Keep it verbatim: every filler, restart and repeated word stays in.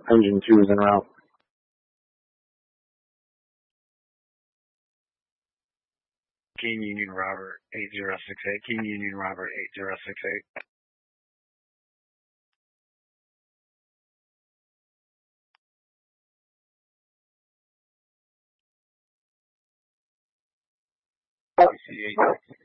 Engine two is en route. King Union Robert eight zero six eight. King Union Robert eight zero six eight. C C eight.